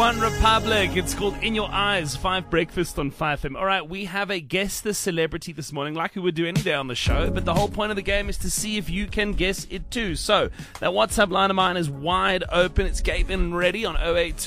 One Republic. It's called In Your Eyes, 5 Breakfast on 5FM. All right, we have a guest, the celebrity this morning, like we would do any day on the show, but the whole point of the game is to see if you can guess it too. So, that WhatsApp line of mine is wide open. It's gaping and ready on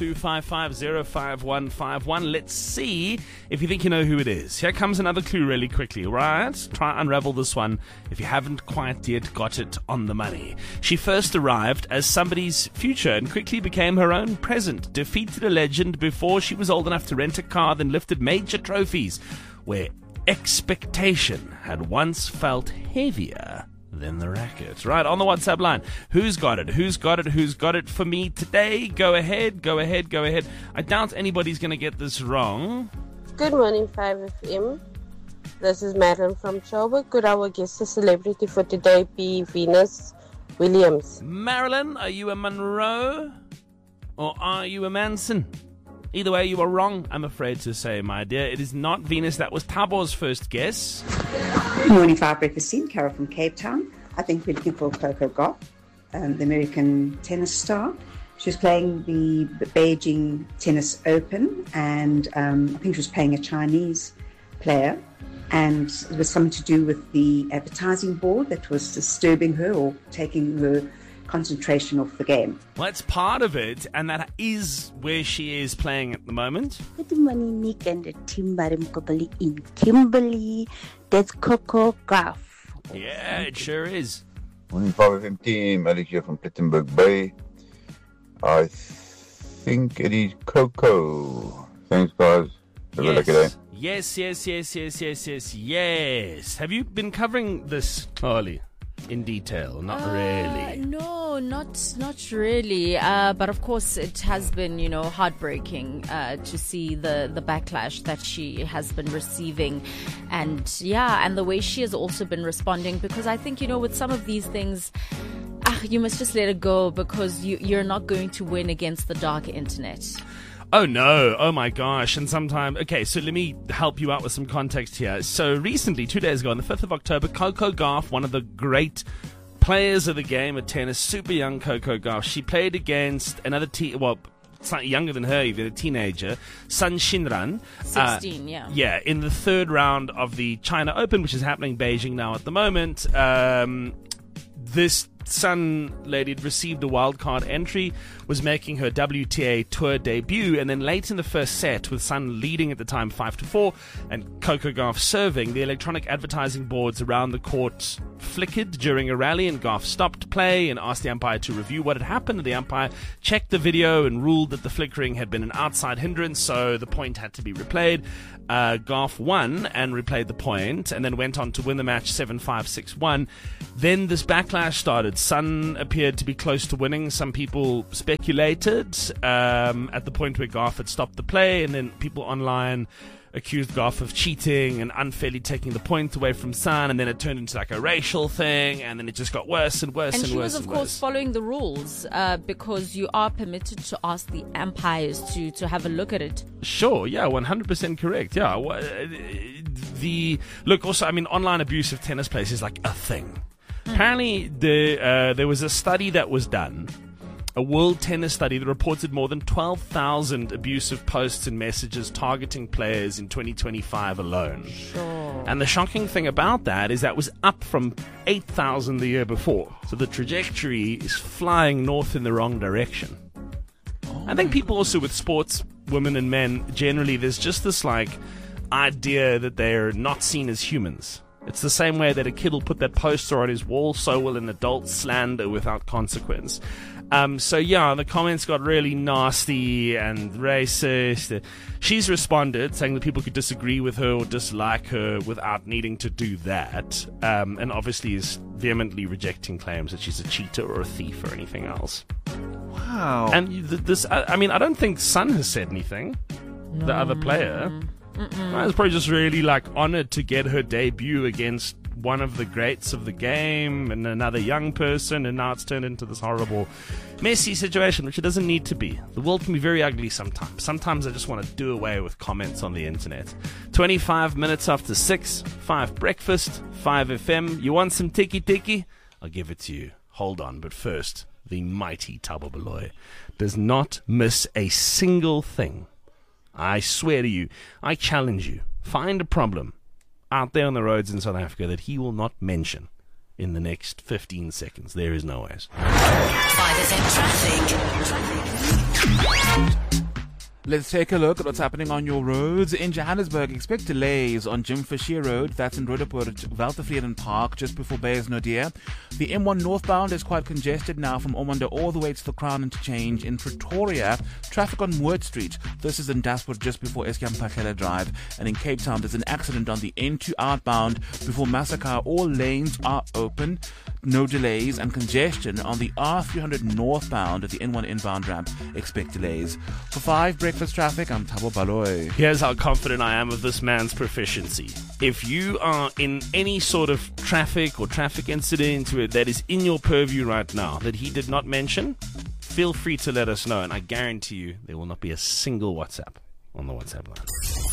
0825505151. Let's see if you think you know who it is. Here comes another clue really quickly, right? Try and unravel this one if you haven't quite yet got it on the money. She first arrived as somebody's future and quickly became her own present. Defeated a legend before she was old enough to rent a car, then lifted major trophies where expectation had once felt heavier than the racket. Right, on the WhatsApp line. Who's got it? Who's got it? Who's got it for me today? Go ahead, go ahead, go ahead. I doubt anybody's going to get this wrong. Good morning, 5FM. This is Madeline from Joburg. Could our guest, the celebrity for today, be Venus Williams? Marilyn, are you a Monroe or are you a Manson? Either way, you are wrong, I'm afraid to say, my dear. It is not Venus. That was Tabo's first guess. Good morning, 5 Breakfast Scene. Carol from Cape Town. I think we're looking for Coco Gauff, the American tennis star. She was playing the Beijing Tennis Open, and I think she was playing a Chinese player. And it was something to do with the advertising board that was disturbing her or taking her concentration off the game. Well, it's part of it, and that is where she is playing at the moment. Good morning, Nick and the team Mkobali in Kimberley. That's Coco Gauff. Yeah, it sure is. Morning, 5FM team. Alex here from Plettenberg Bay. I think it is Coco. Thanks, guys. Have a lucky day. Yes. Have you been covering this, Carly, in detail? Not really. No, not really. But of course, it has been, heartbreaking to see the backlash that she has been receiving, and the way she has also been responding. Because I think, with some of these things, you must just let it go, because you're not going to win against the dark internet. Oh no, oh my gosh. And sometimes, okay, so let me help you out with some context here. So recently, 2 days ago, on the 5th of October, Coco Gauff, one of the great players of the game of tennis, super young Coco Gauff, she played against another slightly younger than her, even a teenager, Sun Xinran. 16, yeah. Yeah, in the third round of the China Open, which is happening in Beijing now at the moment. This Sun lady had received a wildcard entry, was making her WTA Tour debut, and then late in the first set, with Sun leading at the time 5-4 and Coco Gauff serving, the electronic advertising boards around the court flickered during a rally, and Gauff stopped play and asked the umpire to review what had happened. The umpire checked the video and ruled that the flickering had been an outside hindrance, so the point had to be replayed. Gauff won and replayed the point, and then went on to win the match 7-5, 6-1. Then this backlash started. Sun appeared to be close to winning. Some people speculated at the point where Gauff had stopped the play, and then people online accused Gauff of cheating and unfairly taking the point away from Sun, and then it turned into like a racial thing, and then it just got worse and worse and worse. And she was, of course, following the rules, because you are permitted to ask the umpires to have a look at it. Sure, yeah, 100% correct. Yeah, also, I mean, online abuse of tennis players is like a thing. Apparently, there was a study that was done, a world tennis study that reported more than 12,000 abusive posts and messages targeting players in 2025 alone. Sure. And the shocking thing about that is that was up from 8,000 the year before. So the trajectory is flying north in the wrong direction. I think people also with sports, women and men, generally, there's just this idea that they're not seen as humans. It's the same way that a kid will put that poster on his wall, so will an adult slander without consequence. The comments got really nasty and racist. She's responded, saying that people could disagree with her or dislike her without needing to do that, and obviously is vehemently rejecting claims that she's a cheater or a thief or anything else. Wow. And I don't think Sun has said anything, the other player. I was probably just really honored to get her debut against one of the greats of the game and another young person, and now it's turned into this horrible, messy situation, which it doesn't need to be. The world can be very ugly sometimes. Sometimes I just want to do away with comments on the internet. 25 minutes after 6, 5 Breakfast, 5FM. You want some tiki-tiki? I'll give it to you. Hold on, but first, the mighty Thabo Baloyi, does not miss a single thing. I swear to you, I challenge you, find a problem out there on the roads in South Africa that he will not mention in the next 15 seconds. There is no ways. 5FM Traffic. Let's take a look at what's happening on your roads. In Johannesburg, expect delays on Jim Fisher Road. That's in Roodepoort, Weltevreden Park, just before Beyers-Naudé. The M1 northbound is quite congested now from Ormonde all the way to the Crown Interchange. In Pretoria, traffic on Moord Street. This is in Daspoort just before Eskom-Pakela Drive. And in Cape Town, there's an accident on the N2 outbound before Massacre. All lanes are open. No delays and congestion on the R300 northbound at the N1 inbound ramp. Expect delays. For 5 breakfast traffic, I'm Thabo Baloyi. Here's how confident I am of this man's proficiency. If you are in any sort of traffic or traffic incident that is in your purview right now that he did not mention, feel free to let us know, and I guarantee you there will not be a single WhatsApp on the WhatsApp line.